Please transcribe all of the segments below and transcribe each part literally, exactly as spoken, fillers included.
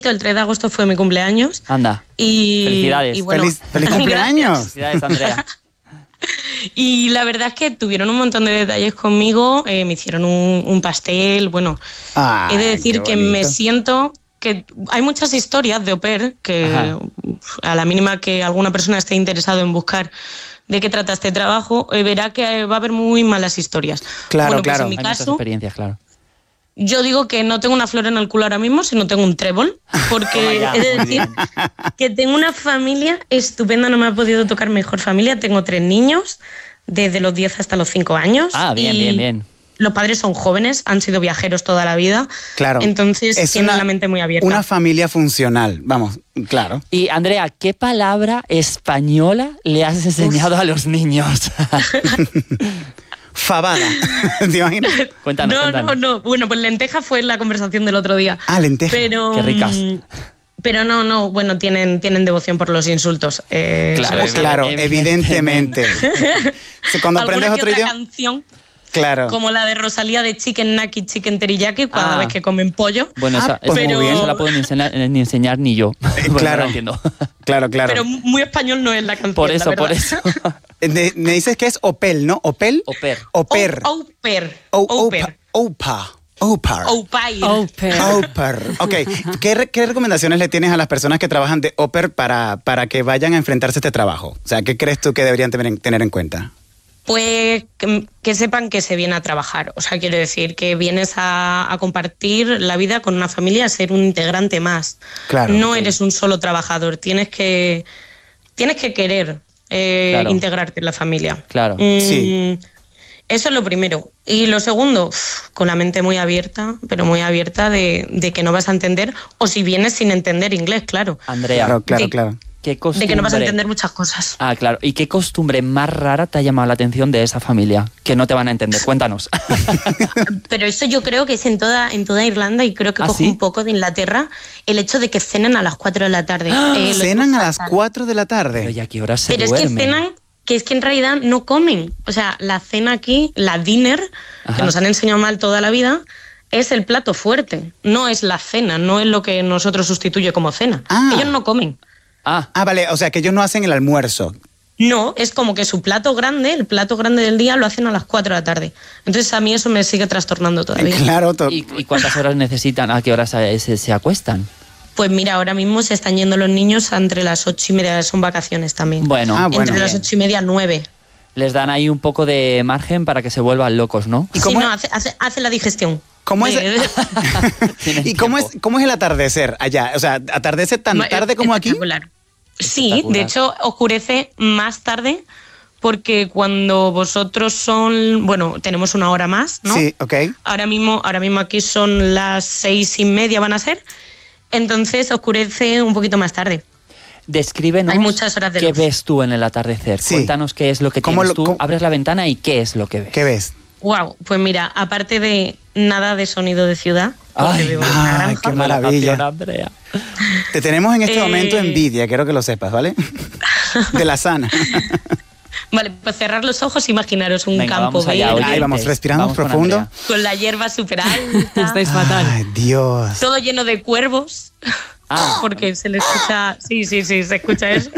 El tres de agosto fue mi cumpleaños. Anda. Y, Felicidades. Y bueno, ¡Feliz, feliz cumpleaños! Felicidades, Andrea. Y la verdad es que tuvieron un montón de detalles conmigo, eh, me hicieron un, un pastel, bueno, Ay, he de decir qué que me bonito. siento que hay muchas historias de au pair que Ajá. a la mínima que alguna persona esté interesado en buscar de qué trata este trabajo, eh, verá que va a haber muy malas historias. Claro, bueno, pues claro. en mi Hay muchas caso, experiencias, claro. yo digo que no tengo una flor en el culo ahora mismo, sino tengo un trébol, porque Toma ya, he de muy decir bien. que tengo una familia estupenda, no me ha podido tocar mejor familia. Tengo tres niños, desde los diez hasta los cinco años. Ah, bien, y bien, bien. Los padres son jóvenes, han sido viajeros toda la vida. Claro. Entonces Es tienen una- la mente muy abierta. Una familia funcional, vamos, claro. Y Andrea, ¿qué palabra española le has enseñado a los niños? Fabada. ¿Te imaginas? Cuéntanos, no, cuéntanos. no, no. Bueno, pues lenteja fue la conversación del otro día. Ah, lenteja. Pero, Qué ricas. mm, Pero no, no, bueno, tienen, tienen devoción por los insultos. Eh, Claro, sobre- Claro, Evidentemente. evidentemente. Si cuando alguna aprendes que otro otra idioma. canción, Claro. como la de Rosalía de Chicken Naki, Chicken Teriyaki, cada Ah. vez que comen pollo. Bueno, Ah, esa, pues esa- muy bien. esa la puedo ni enseñar, ni enseñar ni yo. Porque claro. no la entiendo. Claro, claro. Pero muy español no es la canción. Por la eso, verdad. por eso. Eh, de- me dices que es Opel, ¿no? ¿Opel? Au pair. Oper. Au, au pair. O- Au opa- pair. Opa. Opar. Au pair. Au pair. Oper. Ok. ¿Qué, re- ¿Qué recomendaciones le tienes a las personas que trabajan de Oper para, para que vayan a enfrentarse a este trabajo? O sea, ¿qué crees tú que deberían tener en, tener en cuenta? Pues que, que sepan que se viene a trabajar. O sea, quiero decir que vienes a, a compartir la vida con una familia, a ser un integrante más. Claro, No ok. eres un solo trabajador. Tienes que, tienes que querer eh, Claro. integrarte en la familia. Claro. Mm, Sí. Eso es lo primero. Y lo segundo, uf, con la mente muy abierta, pero muy abierta de, de que no vas a entender, o si vienes sin entender inglés, claro. Andrea, Claro, claro, de- claro. ¿qué costumbre? De que no vas a entender muchas cosas. Ah, claro. ¿Y qué costumbre más rara te ha llamado la atención de esa familia? Que no te van a entender. Cuéntanos. Pero eso yo creo que es en toda, en toda Irlanda, y creo que ¿Ah, coge sí? un poco de Inglaterra, el hecho de que cenan a las cuatro de la tarde. Eh, lo Cenan digo a las fatal. cuatro de la Pero tarde. ya qué hora se Pero es que duermen. cenan, que es que en realidad no comen. O sea, la cena aquí, la dinner, Ajá. que nos han enseñado mal toda la vida, es el plato fuerte. No es la cena, no es lo que nosotros sustituye como cena. Ah. Ellos no comen. Ah, Ah, vale. O sea, que ellos no hacen el almuerzo. No, es como que su plato grande, el plato grande del día, lo hacen a las cuatro de la tarde. Entonces a mí eso me sigue trastornando todavía. Claro. to- ¿y, y cuántas horas necesitan? ¿A qué horas se, se, se acuestan? Pues mira, ahora mismo se están yendo los niños entre las ocho y media, son vacaciones también. Bueno, Ah, bueno. entre las bien. ocho y media, nueve. Les dan ahí un poco de margen para que se vuelvan locos, ¿no? ¿Y Sí, cómo no, es- hace, hace, hace la digestión. ¿Cómo es? De- Tienen ¿Y cómo es, tiempo. cómo es el atardecer allá? O sea, ¿atardece tan Ma- tarde como aquí? espectacular. Sí, Espectacular. de hecho oscurece más tarde porque cuando vosotros son, bueno, tenemos una hora más, ¿no? Sí, ok. Ahora mismo, ahora mismo aquí son las seis y media van a ser, entonces oscurece un poquito más tarde. Descríbenos Hay muchas horas de qué luz. ves tú en el atardecer. Sí. Cuéntanos qué es lo que ¿Cómo tienes lo- tú. cómo- Abres la ventana y qué es lo que ves. ¿Qué ves? Wow, pues mira, aparte de nada de sonido de ciudad, porque Ay, vivo en una ay, granja, qué maravilla. Relajación, Andrea. Te tenemos en este Eh. momento envidia, quiero que lo sepas, ¿vale? De la sana. Vale, pues cerrar los ojos, imaginaros un Venga, campo vamos allá, verde, oyentes. Ahí vamos, respiramos Vamos con profundo. Andrea. con la hierba súper alta, Estáis fatal. Ay, Dios. todo lleno de cuervos, Ah. porque se le escucha, sí, sí, sí, se escucha eso.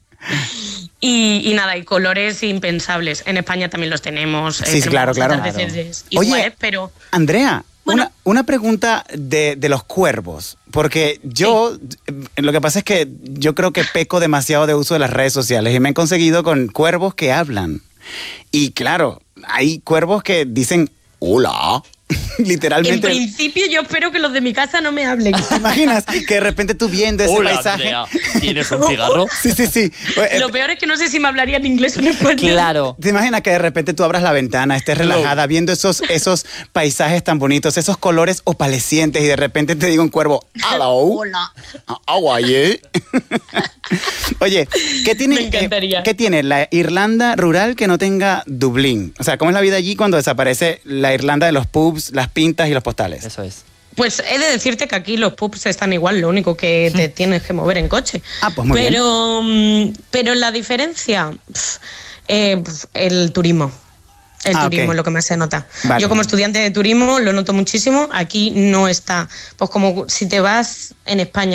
Y, y nada, y colores impensables. En España también los tenemos. eh, Sí, tenemos claro, claro. atardeceres Oye, iguales, pero Andrea, Bueno. una, una pregunta de, de los cuervos, porque yo, eh, lo que pasa es que yo creo que peco demasiado de uso de las redes sociales y me he conseguido con cuervos que hablan. Y claro, hay cuervos que dicen, hola, en literalmente. principio yo espero que los de mi casa no me hablen. ¿Te imaginas que de repente tú viendo ese Hola, paisaje? Andrea. ¿Tienes un cigarro? Sí, sí, sí. Eh, Lo peor es que no sé si me hablarían inglés o en español. Claro. ¿Te imaginas que de repente tú abras la ventana, estés relajada, viendo esos, esos paisajes tan bonitos, esos colores opalescentes y de repente te diga un cuervo, hello, Hola. how are you? Oye, ¿qué tiene, Me encantaría. eh, ¿qué tiene la Irlanda rural que no tenga Dublín? O sea, ¿cómo es la vida allí cuando desaparece la Irlanda de los pubs, las pintas y los postales? Eso es. Pues he de decirte que aquí los pubs están igual, lo único que te tienes que mover en coche. Ah, pues muy pero, bien. Pero la diferencia, pf, eh, pf, el turismo. El Ah, turismo ok. es lo que más se nota. Vale. Yo como estudiante de turismo lo noto muchísimo. Aquí no está. Pues como si te vas en España